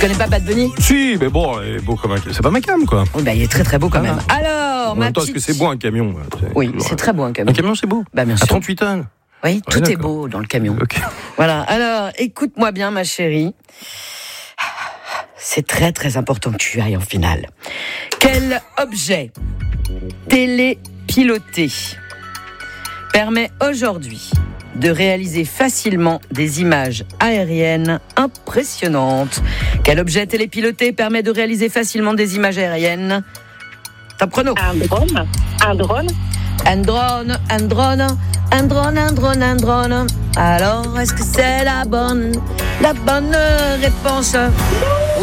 connais pas Bad Bunny ? Si, mais bon, il est beau comme un camion. C'est pas ma cam, quoi. Oui, il est très très beau quand même. Alors, en même temps, est-ce que c'est beau un camion ? Oui, c'est très beau un camion. Un camion, c'est beau. Bien sûr. À 38 tonnes. Oui, tout est beau dans le camion. Okay. Voilà, alors écoute-moi bien ma chérie. C'est très très important que tu ailles en finale. Quel objet télépiloté permet aujourd'hui de réaliser facilement des images aériennes impressionnantes ? Quel objet télépiloté permet de réaliser facilement des images aériennes ? Top chrono. Un drone. Un drone. Alors, est-ce que c'est la bonne réponse ? Oui !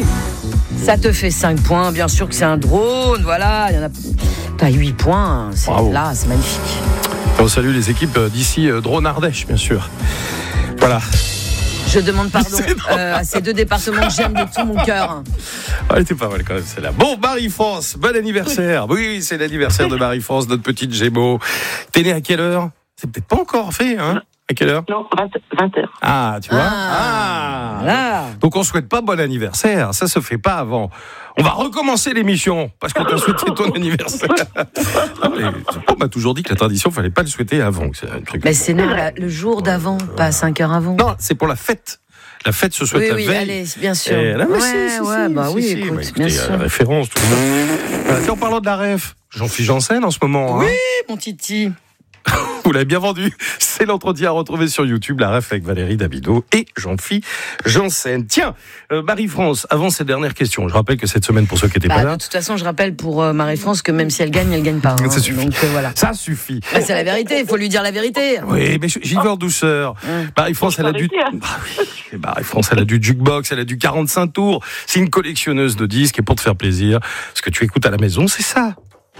Ça te fait 5 points, bien sûr que c'est un drone, voilà. Il y en a... T'as 8 points, c'est magnifique. On salue les équipes d'ici, Drone Ardèche, bien sûr. Voilà. Je demande pardon à ces 2 départements que j'aime de tout mon cœur. Elle était pas mal quand même, celle-là. Bon, Marie-France, bon anniversaire. Oui, c'est l'anniversaire de Marie-France, notre petite Gémeaux. T'es née à quelle heure ? C'est peut-être pas encore fait, hein ? À quelle heure ? Non, 20h. Ah, tu vois ? Là. Donc on souhaite pas bon anniversaire, ça se fait pas avant. On va recommencer l'émission parce qu'on t'a souhaité ton anniversaire. On m'a toujours dit que la tradition, fallait pas le souhaiter avant. C'est un truc. Mais c'est le jour d'avant, pas 5 heures avant. Non, c'est pour la fête. La fête se souhaite la veille. Oui, allez, bien sûr. Là, écoute, écoutez, bien sûr. La référence, tout ça. En parlant de la ref, Jean-Philippe Janssen en ce moment. Oui, hein. mon titi. Vous l'avez bien vendu. C'est l'entretien à retrouver sur YouTube, la ref avec Valérie Dabideau et Jean-Philippe Janssen. Tiens, Marie-France, avant cette dernière question, je rappelle que cette semaine, pour ceux qui n'étaient pas là... De toute façon, je rappelle pour Marie-France que même si elle gagne pas. Hein. Ça suffit. Donc, voilà. Ça suffit. C'est la vérité, il faut lui dire la vérité. Oui, mais j'y vais en douceur. Marie-France, elle a du... Marie-France, elle a du jukebox, elle a du 45 tours. C'est une collectionneuse de disques et pour te faire plaisir, ce que tu écoutes à la maison, c'est ça.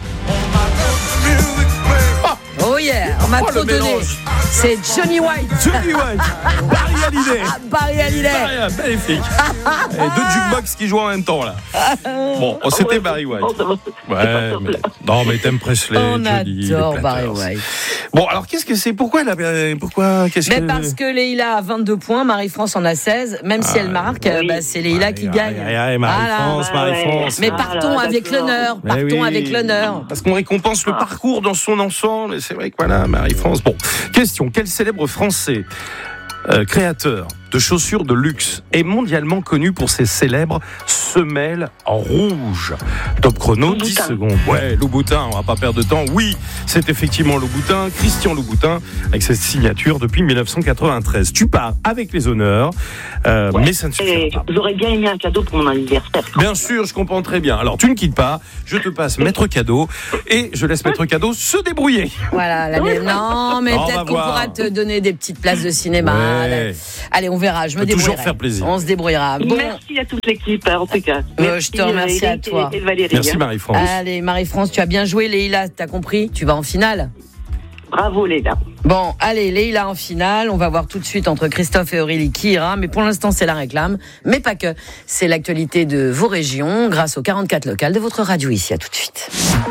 Oh yeah, on m'a trop donné. C'est Johnny White. Barry Hallyday. Barry Hallyday. Magnifique. Et 2 jukebox qui jouent en même temps là. Bon, c'était Barry White. Ouais, mais t'aimes Presley. On adore Barry White. Bon, alors qu'est-ce que c'est ? Pourquoi parce que Leïla a 22 points, Marie-France en a 16. Même si elle marque, c'est Leïla qui gagne. Marie-France. Mais partons avec l'honneur. Avec l'honneur. Parce qu'on récompense le parcours dans son ensemble. Et c'est vrai que voilà, Marie-France. Bon, question. Quel célèbre Français créateur de chaussures de luxe est mondialement connu pour ses célèbres semelles en rouge? Top chrono, 10 secondes. Ouais, Louboutin, on va pas perdre de temps. Oui, c'est effectivement Louboutin, Christian Louboutin, avec cette signature depuis 1993. Tu pars avec les honneurs, mais ça ne suffit pas. J'aurais bien aimé un cadeau pour mon anniversaire. Bien sûr, je comprends très bien. Alors, tu ne quittes pas, je te passe Maître Cadeau, et je laisse Maître Cadeau se débrouiller. Voilà, non, mais peut-être qu'on pourra te donner des petites places de cinéma. Ouais. Allez, on verra, je me débrouillerai. Toujours faire plaisir. On se débrouillera. Bon. Merci à toute l'équipe, en tout cas. Je te remercie à toi. Et Valérie. Merci Marie-France. Allez, Marie-France, tu as bien joué, Leïla, t'as compris ? Tu vas en finale ? Bravo, Leïla. Bon, allez, Leïla en finale. On va voir tout de suite entre Christophe et Aurélie qui ira. Mais pour l'instant, c'est la réclame. Mais pas que. C'est l'actualité de vos régions grâce aux 44 locales de votre radio ici. À tout de suite.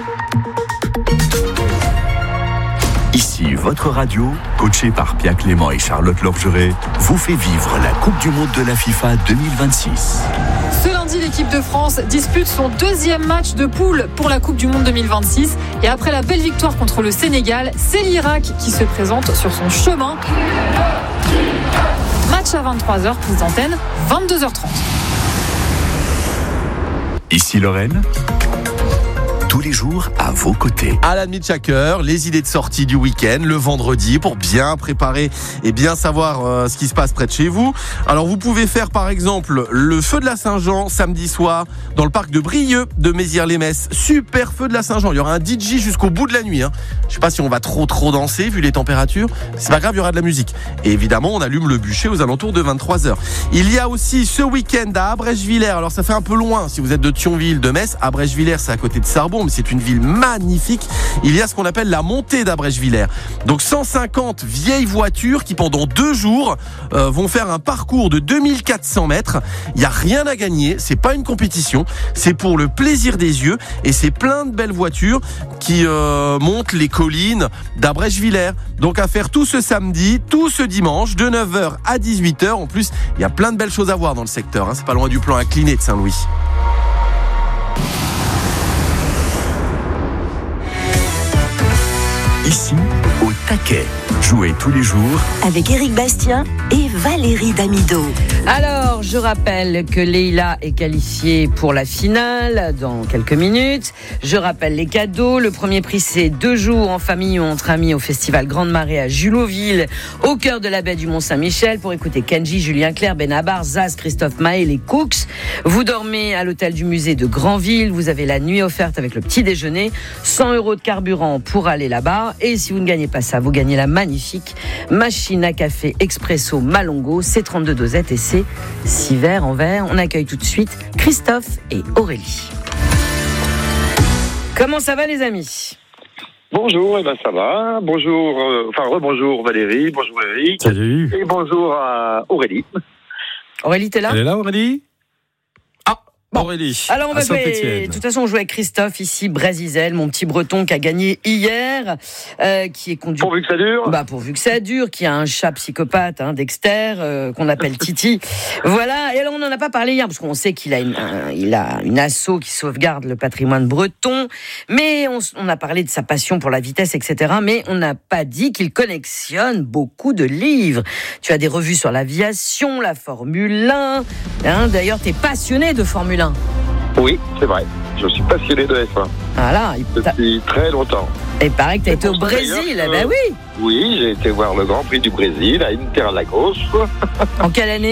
Ici, votre radio, coachée par Pia Clément et Charlotte Lorgeret, vous fait vivre la Coupe du Monde de la FIFA 2026. Ce lundi, l'équipe de France dispute son 2e match de poule pour la Coupe du Monde 2026. Et après la belle victoire contre le Sénégal, c'est l'Irak qui se présente sur son chemin. Match à 23h, prise d'antenne, 22h30. Ici Lorraine. Tous les jours à vos côtés. À la demi de chaque heure, les idées de sortie du week-end, le vendredi, pour bien préparer et bien savoir ce qui se passe près de chez vous. Alors vous pouvez faire par exemple le feu de la Saint-Jean samedi soir dans le parc de Brieux de Mézières-les-Messes. Super feu de la Saint-Jean, il y aura un DJ jusqu'au bout de la nuit. Je sais pas si on va trop danser vu les températures, c'est pas grave, il y aura de la musique. Et évidemment, on allume le bûcher aux alentours de 23h. Il y a aussi ce week-end à Abrèche-Villers, alors ça fait un peu loin si vous êtes de Thionville, de Metz. Abrèche-Villers, c'est à côté de Sarbon. Strasbourg, mais c'est une ville magnifique. Il y a ce qu'on appelle la montée d'Abrèche-Villers. Donc 150 vieilles voitures qui pendant 2 jours vont faire un parcours de 2400 mètres. Il n'y a rien à gagner, c'est pas une compétition, c'est pour le plaisir des yeux et c'est plein de belles voitures qui montent les collines d'Abrèche-Villers. Donc à faire tout ce samedi, tout ce dimanche de 9h à 18h. En plus, il y a plein de belles choses à voir dans le secteur, hein. C'est pas loin du plan incliné de Saint-Louis. Ici, au taquet. Jouez tous les jours avec Éric Bastien et Valérie Damido. Alors, je rappelle que Leïla est qualifiée pour la finale dans quelques minutes. Je rappelle les cadeaux. Le premier prix, c'est 2 jours en famille ou entre amis au festival Grande Marée à Juloville, au cœur de la baie du Mont-Saint-Michel, pour écouter Kenji, Julien Clerc, Benabar, Zaz, Christophe Maé, les Cooks. Vous dormez à l'hôtel du musée de Granville. Vous avez la nuit offerte avec le petit déjeuner. 100 € de carburant pour aller là-bas. Et si vous ne gagnez pas ça, vous gagnez la magnifique machine à café Expresso Malongo, C32 dosette et c'est 6 verres en verre. On accueille tout de suite Christophe et Aurélie. Comment ça va les amis ? Bonjour, ça va. Bonjour, rebonjour Valérie, bonjour Eric. Salut. Et bonjour à Aurélie. Aurélie, t'es là ? Elle est là, Aurélie ? Bon. Aurélie. Alors on va jouer. De toute façon, on joue avec Christophe ici, Brésisel, mon petit Breton qui a gagné hier, qui est conduit. Pourvu que ça dure. Pourvu que ça dure, qui a un chat psychopathe, Dexter, qu'on appelle Titi. Voilà. Et alors on n'en a pas parlé hier parce qu'on sait qu'il a une asso qui sauvegarde le patrimoine breton, mais on a parlé de sa passion pour la vitesse, etc. Mais on n'a pas dit qu'il collectionne beaucoup de livres. Tu as des revues sur l'aviation, la Formule 1. D'ailleurs, t'es passionné de Formule 1. Oui, c'est vrai. Je suis passionné de F1. Voilà. Depuis très longtemps. Et pareil que tu as été au Brésil. Oui. Oui, j'ai été voir le Grand Prix du Brésil à Interlagos. En quelle année ?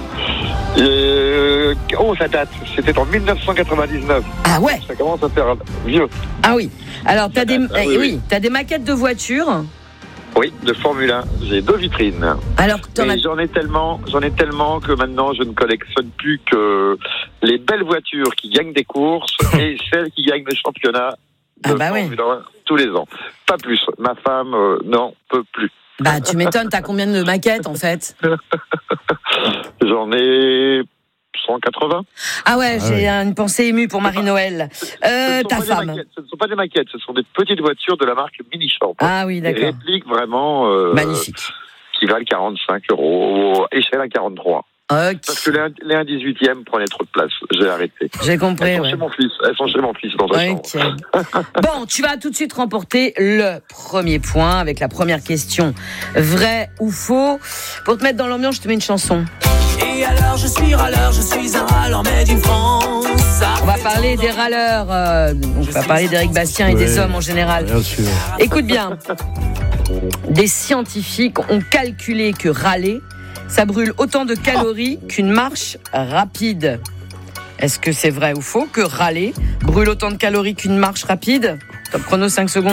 Ça date. C'était en 1999. Ah ouais. Ça commence à faire vieux. Ah oui. Alors, tu as t'as des maquettes de voitures ? Oui, de Formule 1. J'ai 2 vitrines. Alors, j'en ai tellement que maintenant je ne collectionne plus que les belles voitures qui gagnent des courses et celles qui gagnent le championnat de Formule 1 tous les ans. Pas plus. Ma femme n'en peut plus. Tu m'étonnes, t'as combien de maquettes en fait ? J'en ai 180. Ah ouais, j'ai une pensée émue pour Marie-Noël. Ta femme. Ce ne sont pas des maquettes, ce sont des petites voitures de la marque Mini Champ. Ah oui, d'accord. Des répliques vraiment magnifiques. Qui valent 45 €, échelle à 43. Okay. Parce que les 1/18e prenaient trop de place. J'ai arrêté. J'ai compris. Elles sont chez mon fils dans sa chambre. Bon, tu vas tout de suite remporter le premier point avec la première question. Vrai ou faux ? Pour te mettre dans l'ambiance, je te mets une chanson. Et alors je suis râleur, je suis un râleur, mais d'une France. On va parler des râleurs, on va parler d'Éric Bastien et des hommes en général. Bien sûr. Écoute bien, des scientifiques ont calculé que râler, ça brûle autant de calories qu'une marche rapide. Est-ce que c'est vrai ou faux que râler brûle autant de calories qu'une marche rapide ? Top chrono, 5 secondes.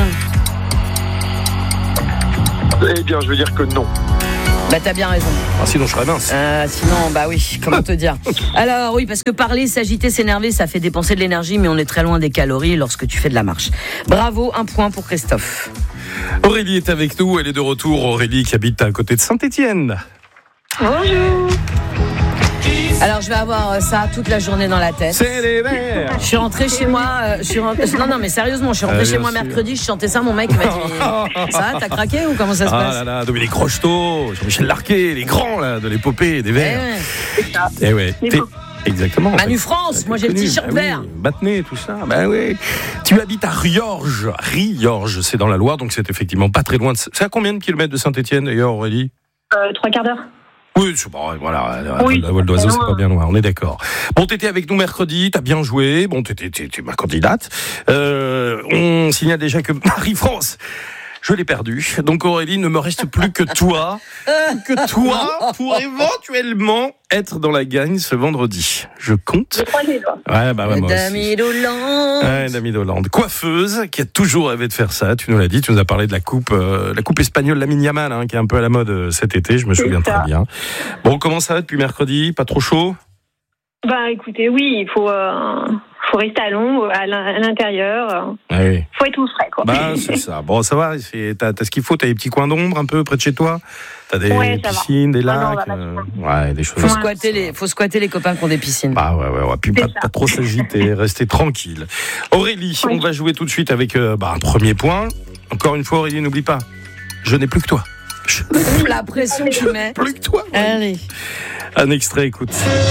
Eh bien, je veux dire que non. T'as bien raison. Sinon je serais mince. Sinon, oui, comment te dire ? Alors oui, parce que parler, s'agiter, s'énerver, ça fait dépenser de l'énergie, mais on est très loin des calories lorsque tu fais de la marche. Bravo, 1 point pour Christophe. Aurélie est avec nous, elle est de retour. Aurélie qui habite à côté de Saint-Étienne. Bonjour. Alors je vais avoir ça toute la journée dans la tête. C'est les verts. Je suis rentrée chez moi. Non, mais sérieusement, je suis rentrée chez moi mercredi. Je chantais ça. Mon mec m'a dit ça, t'as craqué ou comment ça se passe ? Ah là là, Dominique Rocheteau, Jean-Michel Larquet, les grands là de l'épopée des verts. C'est ça. Exactement. Manu France, moi j'ai le t-shirt vert. Battenay, tout ça. Oui. Tu habites à Riorges. Riorges, c'est dans la Loire, donc c'est effectivement pas très loin. C'est à combien de kilomètres de Saint-Étienne d'ailleurs, Aurélie ? 3 quarts d'heure. Oui, voilà, la vol d'oiseau, c'est pas bien loin, on est d'accord. Bon, t'étais avec nous mercredi, t'as bien joué, bon, t'es ma candidate. On signale déjà que Marie-France, je l'ai perdue, donc Aurélie, ne me reste plus que toi pour éventuellement être dans la gagne ce vendredi. Je compte. Je croise les doigts. Ouais, moi aussi. Dami d'Hollande. Coiffeuse, qui a toujours rêvé de faire ça, tu nous l'as dit, tu nous as parlé de la coupe espagnole Lamine Yamal, qui est un peu à la mode cet été, je me souviens très bien. Bon, comment ça va depuis mercredi ? Pas trop chaud ? Écoutez, oui, il faut faut rester à l'ombre, à l'intérieur. Oui. Faut être au frais, quoi. C'est ça. Bon, ça va. T'as ce qu'il faut. T'as des petits coins d'ombre un peu près de chez toi. T'as des piscines, des lacs. Des choses. Faut squatter les copains qui ont des piscines. Ouais. Puis pas trop s'agiter, rester tranquille. Aurélie, on va jouer tout de suite avec un premier point. Encore une fois, Aurélie, n'oublie pas, je n'ai plus que toi. La pression que tu mets. Plus que toi. Allez. Un extrait, écoute.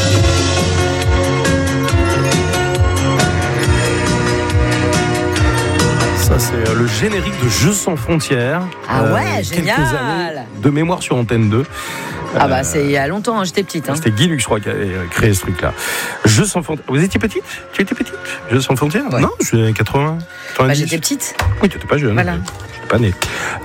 Ça, c'est le générique de Jeux sans frontières. Ah ouais, génial. Quelques années de mémoire sur Antenne 2. C'est il y a longtemps, j'étais petite. C'était Guy Lux, je crois, qui avait créé ce truc-là. Jeux sans frontières. Vous étiez petite ? Tu étais petite ? Jeux sans frontières ? Ouais. Non, je suis 80. J'étais petite. Oui, tu n'étais pas jeune. Voilà. Je n'étais pas né.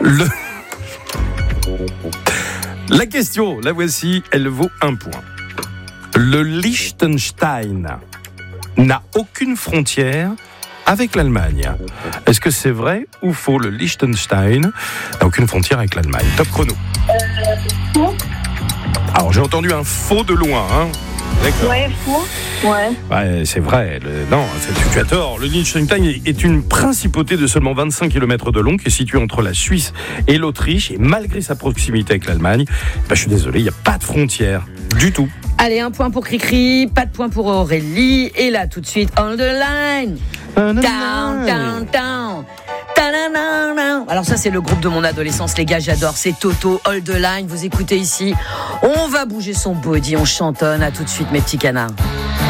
La question, la voici, elle vaut 1 point. Le Liechtenstein n'a aucune frontière avec l'Allemagne. Est-ce que c'est vrai ou faux? Le Liechtenstein n'a aucune frontière avec l'Allemagne. Top chrono. Faux. Alors j'ai entendu un faux de loin. D'accord. Ouais, faux. Ouais, c'est vrai. Tu as tort. Le Liechtenstein est une principauté de seulement 25 km de long qui est située entre la Suisse et l'Autriche. Et malgré sa proximité avec l'Allemagne, je suis désolé, il n'y a pas de frontière du tout. Allez, 1 point pour Cricri, pas de point pour Aurélie. Et là, tout de suite, on the line. Down. Alors ça, c'est le groupe de mon adolescence, les gars, j'adore. C'est Toto, Hold the Line. Vous écoutez ici. On va bouger son body, on chantonne. À tout de suite, mes petits canards.